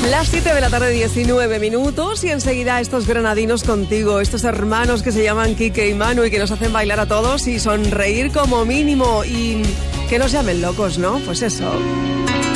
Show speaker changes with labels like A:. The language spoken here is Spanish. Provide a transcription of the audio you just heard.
A: Las 7 de la tarde, 19 minutos, y enseguida estos granadinos contigo, estos hermanos que se llaman Quique y Manu y que nos hacen bailar a todos y sonreír como mínimo y que nos llamen locos, ¿no? Pues eso.